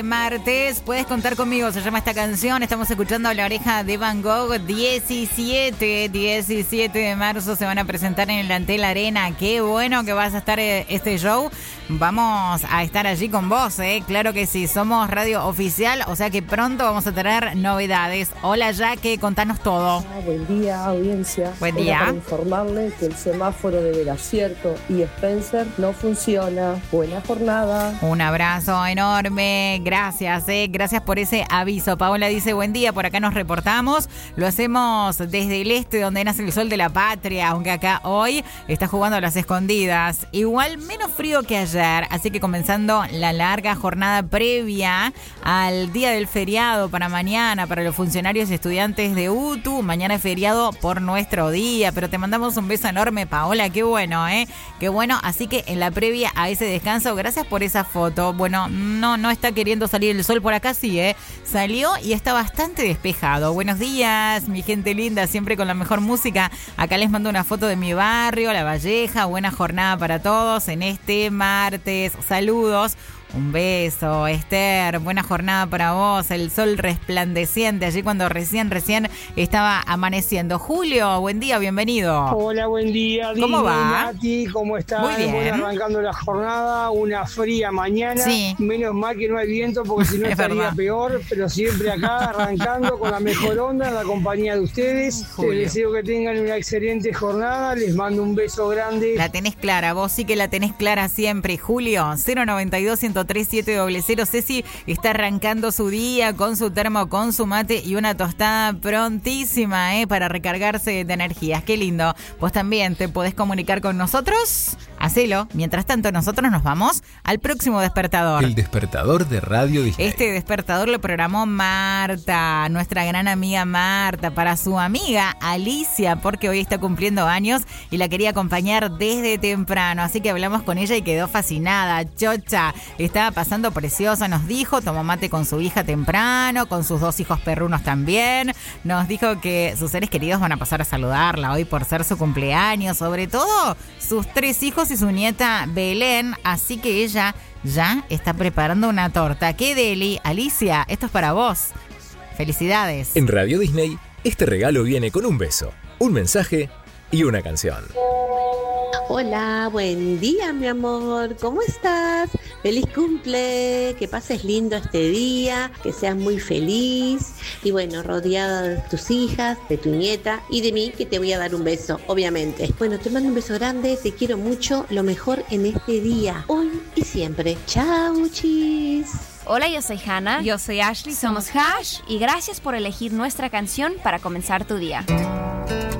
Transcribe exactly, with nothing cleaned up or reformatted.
Martes, puedes contar conmigo, se llama esta canción, estamos escuchando La Oreja de Van Gogh. diecisiete de marzo se van a presentar en el Antel Arena. Qué bueno que vas a estar este show. Vamos a estar allí con vos, ¿eh? Claro que sí, somos radio oficial, o sea que pronto vamos a tener novedades. Hola Jaque, contanos todo. Ah, buen día, audiencia. Buen día. Para informarle que el semáforo de Veracierto y Spencer no funciona. Buena jornada. Un abrazo enorme, gracias, eh. gracias por ese aviso. Paola dice, buen día, por acá nos reportamos. Lo hacemos desde el este, donde nace el sol de la patria, aunque acá hoy está jugando a las escondidas. Igual menos frío que ayer. Así que comenzando la larga jornada previa al día del feriado para mañana, para los funcionarios y estudiantes de U T U. Mañana es feriado por nuestro día, pero te mandamos un beso enorme, Paola, qué bueno, ¿eh? Qué bueno, así que en la previa a ese descanso, gracias por esa foto. Bueno, no, no está queriendo salir el sol por acá, sí, ¿eh? Salió y está bastante despejado. Buenos días, mi gente linda, siempre con la mejor música. Acá les mando una foto de mi barrio, La Valleja. Buena jornada para todos en este mar. Saludos, un beso, Esther, buena jornada para vos, el sol resplandeciente allí cuando recién, recién estaba amaneciendo. Julio, buen día, bienvenido. Hola, buen día. ¿Cómo Dime, va? Nati, ¿cómo estás? Muy bien. Bueno, arrancando la jornada, una fría mañana. Sí. Menos mal que no hay viento porque si no Es estaría verdad. peor, pero siempre acá arrancando con la mejor onda, en la compañía de ustedes. Julio. Les deseo que tengan una excelente jornada, les mando un beso grande. La tenés clara, vos sí que la tenés clara siempre. Julio, cero noventa y dos, ciento tres, siete cero cero. Ceci está arrancando su día con su termo, con su mate y una tostada prontísima, ¿eh? Para recargarse de energías. Qué lindo. Vos también te podés comunicar con nosotros. Hacelo. Mientras tanto, nosotros nos vamos al próximo despertador. El despertador de Radio Disney. Este despertador lo programó Marta, nuestra gran amiga Marta, para su amiga Alicia, porque hoy está cumpliendo años y la quería acompañar desde temprano. Así que hablamos con ella y quedó fascinada. Chocha, estaba pasando preciosa, nos dijo, tomó mate con su hija temprano, con sus dos hijos perrunos también. Nos dijo que sus seres queridos van a pasar a saludarla hoy por ser su cumpleaños, sobre todo sus tres hijos y su nieta Belén. Así que ella ya está preparando una torta. ¡Qué deli! Alicia, esto es para vos. Felicidades. En Radio Disney, este regalo viene con un beso, un mensaje y una canción. Hola, buen día mi amor, ¿cómo estás? Feliz cumple, que pases lindo este día, que seas muy feliz y bueno, rodeada de tus hijas, de tu nieta y de mí, que te voy a dar un beso, obviamente. Bueno, te mando un beso grande, te quiero mucho, lo mejor en este día, hoy y siempre. Chau, chis. Hola, yo soy Hannah. Yo soy Ashley. Somos Hash y gracias por elegir nuestra canción para comenzar tu día.